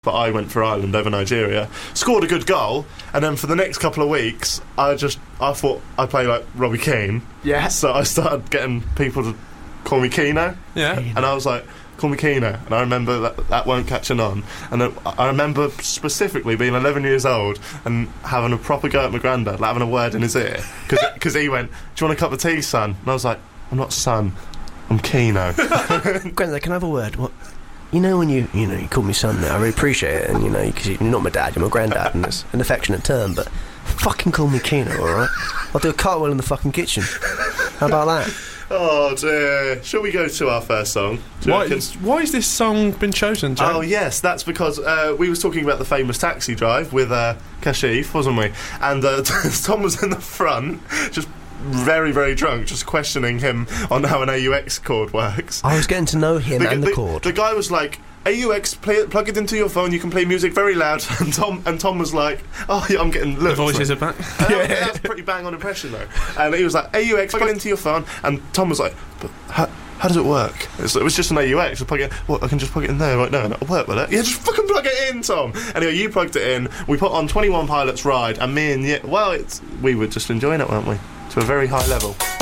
but I went for Ireland over Nigeria. Scored a good goal, and then for the next couple of weeks, I thought I'd play like Robbie Keane. Yeah. So I started getting people to call me Keano. Yeah. And I was like, call me Keano. And I remember that weren't catching on. And then I remember specifically being 11 years old and having a proper go at my granddad, like having a word in his ear. Because he went, do you want a cup of tea, son? And I was like, I'm not son, I'm Keano. Granddad, can I have a word? What? You know when you call me son now, I really appreciate it, and because you're not my dad, you're my granddad, and it's an affectionate term, but fucking call me Keano, alright? I'll do a cartwheel in the fucking kitchen. How about that? Oh dear. Shall we go to our first song? Why has this song been chosen, Jack? Oh yes, that's because we was talking about the famous Taxi Drive with Kashif, wasn't we? And Tom was in the front, just very, very drunk, just questioning him on how an AUX chord works. I was getting to know him and the chord. The guy was like, AUX, plug it into your phone, you can play music very loud. And Tom was like, oh yeah, I'm getting looked. The voices are back. That's a pretty bang on impression though. And he was like, AUX, plug it into your phone. And Tom was like, but how does it work? It was just an AUX. I plug it. What? I can just plug it in there right now and it'll work with it. Yeah, just fucking plug it in, Tom. Anyway, you plugged it in. We put on 21 Pilots Ride, and me and we were just enjoying it, weren't we? To a very high level.